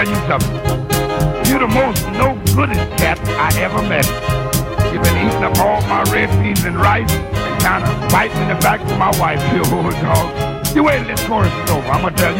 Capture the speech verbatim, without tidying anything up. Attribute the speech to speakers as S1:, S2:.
S1: tell you something. You're the most no-goodest cat I ever met. You've been eating up all my red beans and rice and kind of biting in the back to my wife, you old dog. You wait till this chorus is over. I'm going to tell you